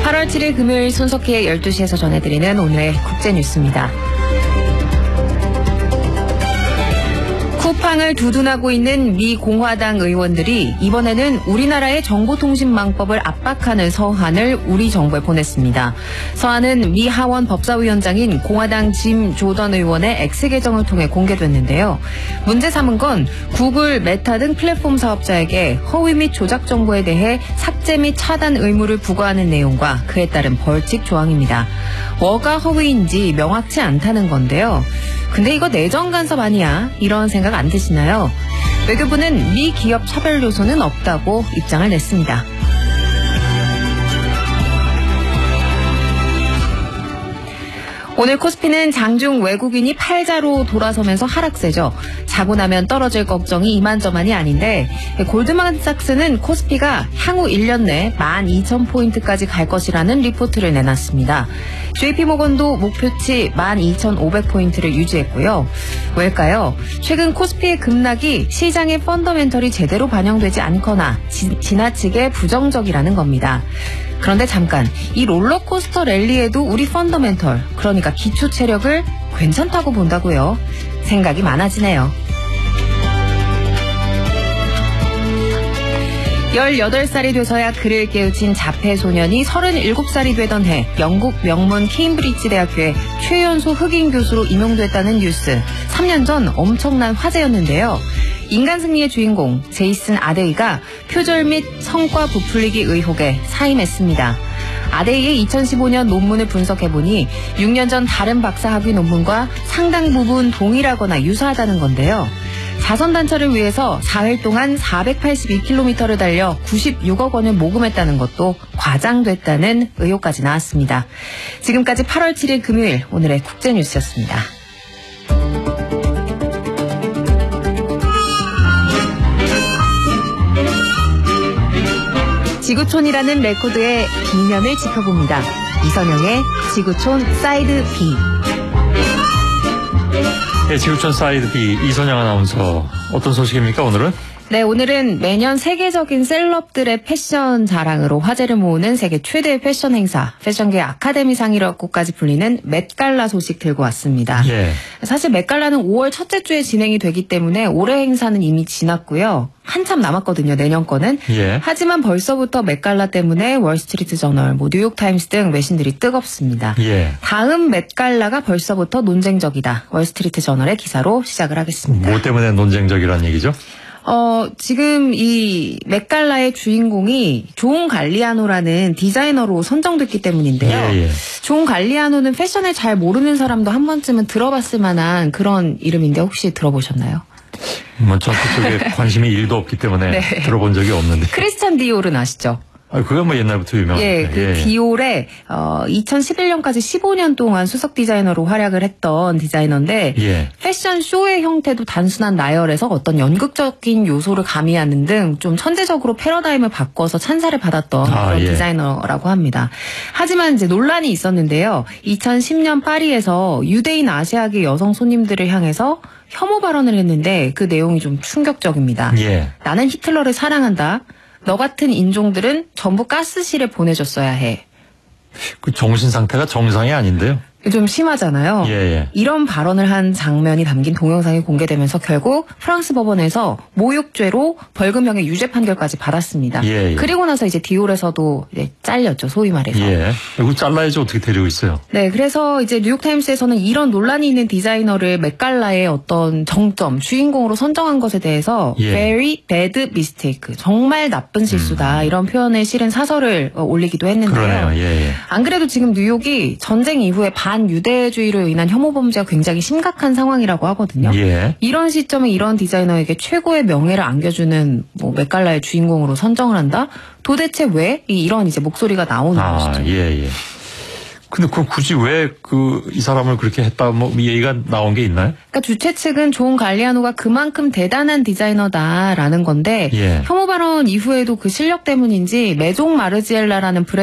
8월 7일 금요일 손석희의 12시에서 전해드리는 오늘의 국제뉴스입니다. 쿠팡을 두둔하고 있는 미 공화당 의원들이 이번에는 우리나라의 정보통신망법을 압박하는 서한을 우리 정부에 보냈습니다. 서한은 미 하원 법사위원장인 공화당 짐 조던 의원의 X계정을 통해 공개됐는데요. 문제 삼은 건 구글, 메타 등 플랫폼 사업자에게 허위 및 조작 정보에 대해 삭제 및 차단 의무를 부과하는 내용과 그에 따른 벌칙 조항입니다. 뭐가 허위인지 명확치 않다는 건데요. 근데 이거 내정 간섭 아니야? 이런 생각 안 드시나요? 외교부는 미 기업 차별 요소는 없다고 입장을 냈습니다. 오늘 코스피는 장중 외국인이 팔자로 돌아서면서 하락세죠. 자고 나면 떨어질 걱정이 이만저만이 아닌데 골드만삭스는 코스피가 향후 1년 내 12,000포인트까지 갈 것이라는 리포트를 내놨습니다. JP모건도 목표치 12,500포인트를 유지했고요. 왜일까요? 최근 코스피의 급락이 시장의 펀더멘털이 제대로 반영되지 않거나 지나치게 부정적이라는 겁니다. 그런데 잠깐, 이 롤러코스터 랠리에도 우리 펀더멘털, 그러니까 기초 체력을 괜찮다고 본다고요. 생각이 많아지네요. 18살이 돼서야 글을 깨우친 자폐 소년이 37살이 되던 해 영국 명문 케임브리지 대학교에 최연소 흑인 교수로 임용됐다는 뉴스. 3년 전 엄청난 화제였는데요. 인간 승리의 주인공 제이슨 아데이가 표절 및 성과 부풀리기 의혹에 사임했습니다. 아데이의 2015년 논문을 분석해보니 6년 전 다른 박사학위 논문과 상당 부분 동일하거나 유사하다는 건데요. 자선단체를 위해서 4일 동안 482km를 달려 96억 원을 모금했다는 것도 과장됐다는 의혹까지 나왔습니다. 지금까지 8월 7일 금요일 오늘의 국제뉴스였습니다. 지구촌이라는 레코드의 B면을 지켜봅니다. 이선영의 지구촌 사이드 B. 네, 지구촌 사이드 B 이선영 아나운서, 어떤 소식입니까 오늘은? 네, 오늘은 매년 세계적인 셀럽들의 패션 자랑으로 화제를 모으는 세계 최대의 패션 행사, 패션계 아카데미상이라고까지 불리는 맷갈라 소식 들고 왔습니다. 예. 사실 맷갈라는 5월 첫째 주에 진행이 되기 때문에 올해 행사는 이미 지났고요. 한참 남았거든요, 내년 거는. 예. 하지만 벌써부터 맷갈라 때문에 월스트리트 저널, 뉴욕타임스 등 외신들이 뜨겁습니다. 예. 다음 맷갈라가 벌써부터 논쟁적이다. 월스트리트 저널의 기사로 시작을 하겠습니다. 뭐 때문에 논쟁적이라는 얘기죠? 지금 이 맷갈라의 주인공이 존 갈리아노라는 디자이너로 선정됐기 때문인데요. 예. 존 갈리아노는 패션을 잘 모르는 사람도 한 번쯤은 들어봤을 만한 그런 이름인데 혹시 들어보셨나요? 전 그쪽에 관심이 1도 없기 때문에 네. 들어본 적이 없는데. 크리스찬 디올은 아시죠? 그건 뭐 옛날부터 유명한. 예, 디올의 2011년까지 15년 동안 수석 디자이너로 활약을 했던 디자이너인데 예. 패션 쇼의 형태도 단순한 나열에서 어떤 연극적인 요소를 가미하는 등 좀 천재적으로 패러다임을 바꿔서 찬사를 받았던 그런 디자이너라고 합니다. 하지만 이제 논란이 있었는데요. 2010년 파리에서 유대인 아시아계 여성 손님들을 향해서 혐오 발언을 했는데 그 내용이 좀 충격적입니다. 예. 나는 히틀러를 사랑한다. 너 같은 인종들은 전부 가스실에 보내줬어야 해. 그 정신 상태가 정상이 아닌데요. 좀 심하잖아요. 예. 이런 발언을 한 장면이 담긴 동영상이 공개되면서 결국 프랑스 법원에서 모욕죄로 벌금형의 유죄 판결까지 받았습니다. 예. 그리고 나서 이제 디올에서도 이제 잘렸죠, 소위 말해서. 예. 이거 잘라야지 어떻게 데리고 있어요. 네, 그래서 이제 뉴욕타임스에서는 이런 논란이 있는 디자이너를 맷갈라의 어떤 정점, 주인공으로 선정한 것에 대해서 very bad mistake, 정말 나쁜 실수다, 이런 표현을 실은 사설을 올리기도 했는데요. 그러네요. 예. 안 그래도 지금 뉴욕이 전쟁 이후에 반유대주의로 인한 혐오 범죄가 굉장히 심각한 상황이라고 하거든요. 예. 이런 시점에 이런 디자이너에게 최고의 명예를 안겨주는 맷갈라의 주인공으로 선정을 한다? 도대체 왜 이런 이제 목소리가 나오는 것이죠. 예. 근데 그럼 굳이 왜 이 사람을 그렇게 했다, 이 얘기가 나온 게 있나요? 그러니까 주최 측은 존 갈리아노가 그만큼 대단한 디자이너다라는 건데 혐오 발언 이후에도 그 실력 때문인지 메종 마르지엘라라는 브랜드